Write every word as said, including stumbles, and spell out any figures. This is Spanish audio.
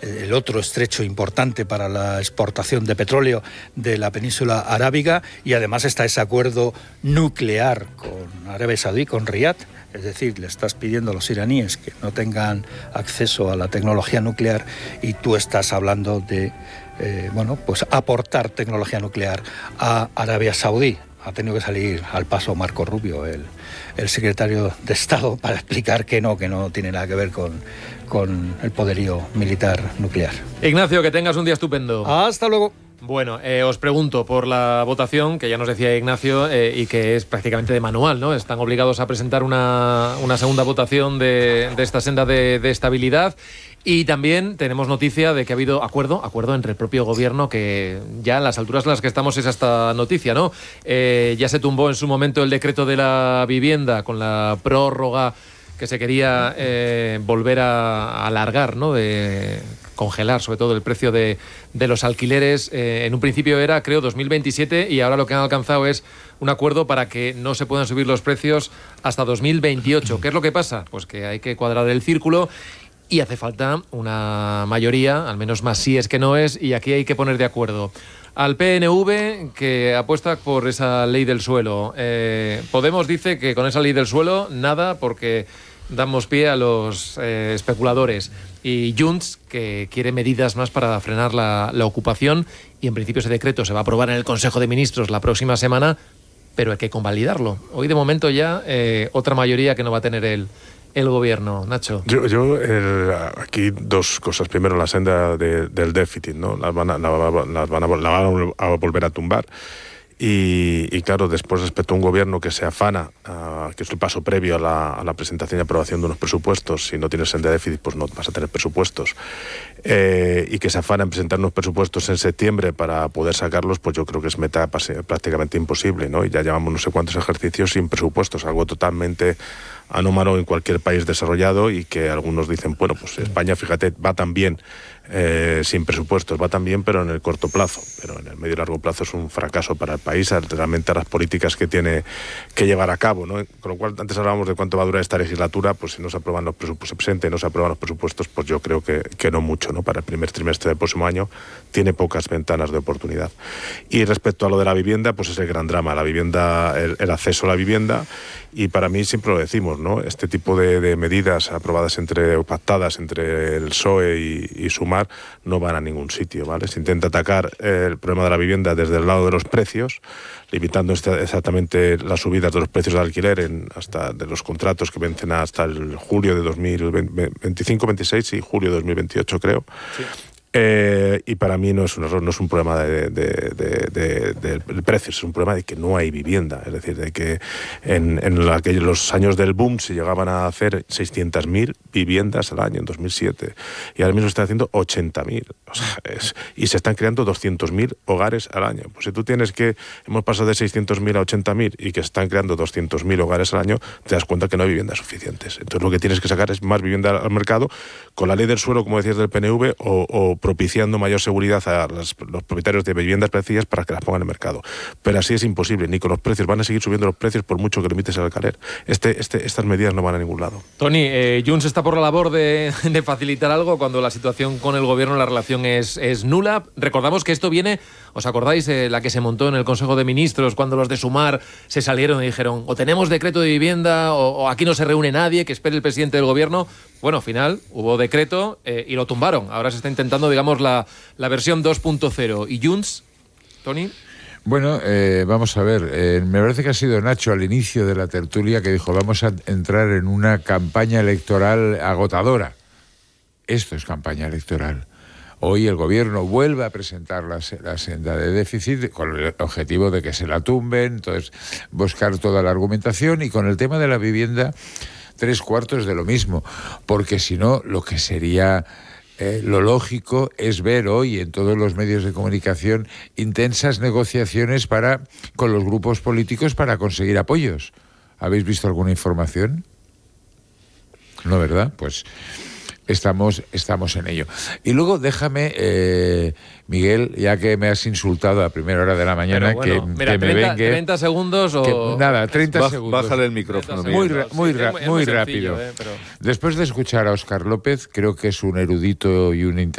el otro estrecho importante para la exportación de petróleo de la península arábiga, y además está ese acuerdo nuclear con Arabia Saudí, con Riad. Es decir, le estás pidiendo a los iraníes que no tengan acceso a la tecnología nuclear y tú estás hablando de eh, bueno, pues aportar tecnología nuclear a Arabia Saudí. Ha tenido que salir al paso Marco Rubio, el, el secretario de Estado, para explicar que no, que no tiene nada que ver con, con el poderío militar nuclear. Ignacio, que tengas un día estupendo. Hasta luego. Bueno, eh, os pregunto por la votación, que ya nos decía Ignacio, eh, y que es prácticamente de manual, ¿no? Están obligados a presentar una, una segunda votación de, de esta senda de, de estabilidad. Y también tenemos noticia de que ha habido acuerdo, acuerdo entre el propio gobierno, que ya en las alturas en las que estamos es esta noticia, ¿no? Eh, ya se tumbó en su momento el decreto de la vivienda con la prórroga que se quería eh, volver a, a alargar, ¿no? De congelar, sobre todo, el precio de, de los alquileres. Eh, en un principio era, creo, dos mil veintisiete, y ahora lo que han alcanzado es un acuerdo para que no se puedan subir los precios hasta dos mil veintiocho. ¿Qué es lo que pasa? Pues que hay que cuadrar el círculo y hace falta una mayoría, al menos más sí es que no es, y aquí hay que poner de acuerdo al P N V, que apuesta por esa ley del suelo. Eh, Podemos dice que con esa ley del suelo nada, porque damos pie a los eh, especuladores. Y Junts, que quiere medidas más para frenar la, la ocupación, y en principio ese decreto se va a aprobar en el Consejo de Ministros la próxima semana, pero hay que convalidarlo. Hoy de momento ya eh, otra mayoría que no va a tener el, el gobierno. Nacho. Yo, yo el, aquí dos cosas. Primero, la senda de, del déficit, ¿no? Las van a, la, las van a, la van a volver a tumbar. Y, y claro, después respecto a un gobierno que se afana, uh, que es el paso previo a la, a la presentación y aprobación de unos presupuestos. Si no tienes senda de déficit, pues no vas a tener presupuestos. Eh, y que se afana en presentar unos presupuestos en septiembre para poder sacarlos, pues yo creo que es meta prácticamente imposible, ¿no? Y ya llevamos no sé cuántos ejercicios sin presupuestos, algo totalmente anómalo en cualquier país desarrollado, y que algunos dicen, bueno, pues España, fíjate, va tan bien eh, sin presupuestos, va tan bien, pero en el corto plazo, pero en el medio y largo plazo es un fracaso para el país, realmente las políticas que tiene que llevar a cabo, ¿no? Con lo cual, antes hablábamos de cuánto va a durar esta legislatura, pues si no se aprueban los presupuestos, se presenta y no se aprueban los presupuestos, pues yo creo que, que no mucho, ¿no? Para el primer trimestre del próximo año tiene pocas ventanas de oportunidad. Y respecto a lo de la vivienda, pues es el gran drama, la vivienda, el, el acceso a la vivienda, y para mí siempre lo decimos, ¿no? Este tipo de, de medidas aprobadas entre, o pactadas entre el P S O E y, y Sumar no van a ningún sitio, ¿vale? Se intenta atacar el problema de la vivienda desde el lado de los precios, limitando exactamente las subidas de los precios de alquiler en, hasta de los contratos que vencen hasta el julio de dos mil veinticinco veintiséis y julio de dos mil veintiocho, creo. Sí. Eh, y para mí no es un error, no es un problema de, de, de, de, de, de precios, es un problema de que no hay vivienda. Es decir, de que en, en la, que los años del boom se llegaban a hacer seiscientas mil viviendas al año, en dos mil siete, y ahora mismo se están haciendo ochenta mil. O sea, es, y se están creando doscientos mil hogares al año. Pues si tú tienes que, hemos pasado de seiscientos mil a ochenta mil y que se están creando doscientos mil hogares al año, te das cuenta que no hay viviendas suficientes. Entonces lo que tienes que sacar es más vivienda al mercado, con la ley del suelo, como decías, del P N V, o, o propiciando mayor seguridad a las, los propietarios de viviendas preciadas para que las pongan en el mercado. Pero así es imposible, ni con los precios. Van a seguir subiendo los precios por mucho que limites el alquiler. Este, este, estas medidas no van a ningún lado. Tony, eh, Junts está por la labor de, de facilitar algo cuando la situación con el gobierno, la relación es, es nula. Recordamos que esto viene, ¿os acordáis? Eh, la que se montó en el Consejo de Ministros cuando los de Sumar se salieron y dijeron, o tenemos decreto de vivienda o, o aquí no se reúne nadie, que espere el presidente del gobierno. Bueno, al final hubo decreto eh, y lo tumbaron. Ahora se está intentando, digamos, la, la versión dos punto cero. ¿Y Junts, Tony? Bueno, eh, vamos a ver. Eh, me parece que ha sido Nacho al inicio de la tertulia que dijo, vamos a entrar en una campaña electoral agotadora. Esto es campaña electoral. Hoy el gobierno vuelve a presentar la, la senda de déficit con el objetivo de que se la tumben, entonces buscar toda la argumentación, y con el tema de la vivienda tres cuartos de lo mismo, porque si no, lo que sería eh, lo lógico es ver hoy en todos los medios de comunicación intensas negociaciones para con los grupos políticos para conseguir apoyos. ¿Habéis visto alguna información? No, ¿verdad? Pues estamos, estamos en ello. Y luego déjame, eh, Miguel, ya que me has insultado a primera hora de la mañana, bueno, que, mira, que me treinta, vengue... treinta segundos o... Que, nada, treinta Baj, segundos. Bájale el micrófono. Muy, ra, muy, ra, sí, es muy sencillo, rápido. Eh, pero... Después de escuchar a Óscar López, creo que es un erudito y un